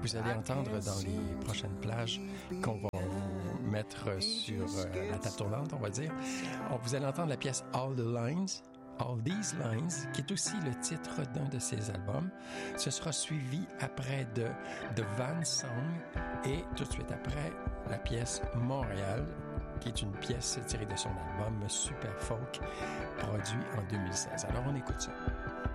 vous allez entendre dans les prochaines plages qu'on va vous mettre sur la table tournante, on va dire. Vous allez entendre la pièce All These Lines, qui est aussi le titre d'un de ses albums. Ce sera suivi après de The Van Song et tout de suite après la pièce Montréal, qui est une pièce tirée de son album Super Folk, produit en 2016. Alors on écoute ça.